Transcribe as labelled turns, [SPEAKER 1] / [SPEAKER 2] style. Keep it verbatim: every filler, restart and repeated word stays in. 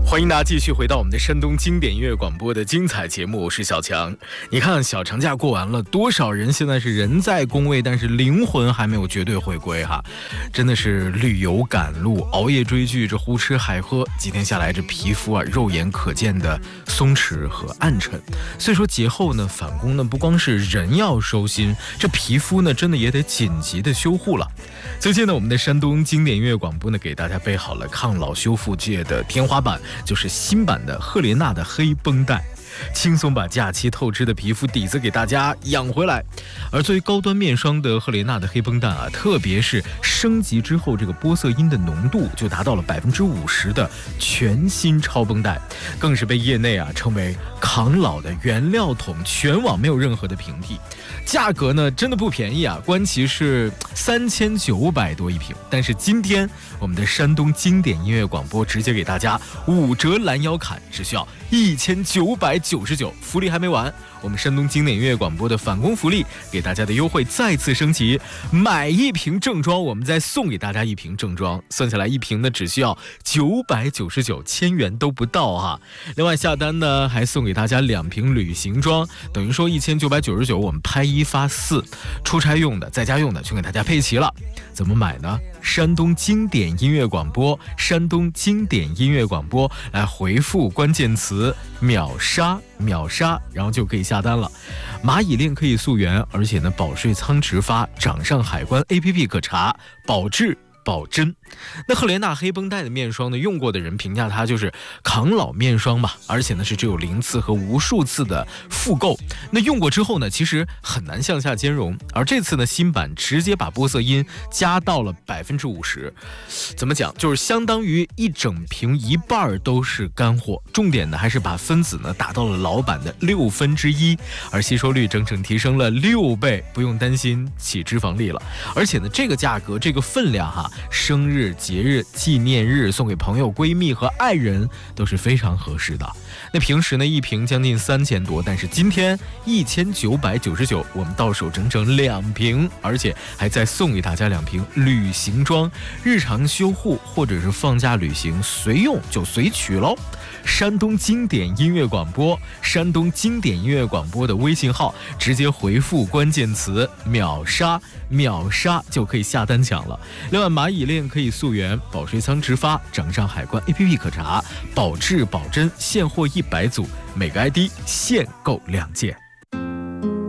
[SPEAKER 1] 欢迎大家继续回到我们的山东经典音乐广播的精彩节目，我是小强。你看小长假过完了，多少人现在是人在工位，但是灵魂还没有绝对回归哈。真的是旅游赶路，熬夜追剧，这胡吃海喝，几天下来这皮肤啊肉眼可见的松弛和暗沉。所以说节后呢返工呢不光是人要收心，这皮肤呢真的也得紧急的修护了。最近呢我们的山东经典音乐广播呢给大家备好了抗老修复界的天花板，就是新版的赫莲娜的黑绷带，轻松把假期透支的皮肤底子给大家养回来。而作为高端面霜的赫莲娜的黑绷带啊，特别是升级之后，这个玻色因的浓度就达到了百分之五十的全新超绷带，更是被业内啊称为抗老的原料桶，全网没有任何的平替。价格呢真的不便宜啊，官旗是三千九百多一瓶，但是今天我们的山东经典音乐广播直接给大家五折拦腰砍，只需要一千九百九十九，福利还没完。我们山东经典音乐广播的返工福利给大家的优惠再次升级，买一瓶正装我们再送给大家一瓶正装，算下来一瓶呢只需要九百九十九，千元都不到哈。另外下单呢还送给大家两瓶旅行装，等于说一千九百九十九我们拍一发四，出差用的在家用的全给大家配齐了。怎么买呢？山东经典音乐广播，山东经典音乐广播来回复关键词秒杀秒杀，然后就可以下单了。蚂蚁链可以溯源，而且呢保税仓直发，掌上海关 A P P 可查，保质保真。那赫莲娜黑绷带的面霜呢，用过的人评价它就是抗老面霜嘛，而且呢是只有零次和无数次的复购。那用过之后呢，其实很难向下兼容，而这次呢新版直接把玻色因加到了百分之五十，怎么讲，就是相当于一整瓶一半都是干货。重点呢还是把分子呢达到了老版的六分之一，而吸收率整整提升了六倍，不用担心起脂肪粒了。而且呢这个价格这个分量哈，生日节日纪念日送给朋友闺蜜和爱人都是非常合适的。那平时呢一瓶将近三千多，但是今天一千九百九十九我们到手整整两瓶，而且还再送给大家两瓶旅行装，日常修护或者是放假旅行随用就随取喽。山东经典音乐广播，山东经典音乐广播的微信号直接回复关键词秒杀秒杀就可以下单抢了。另外蚂蚁链可以溯源，保税仓直发，掌上海关 A P P 可查，保质保真，现货一百组，每个 I D 限购两件。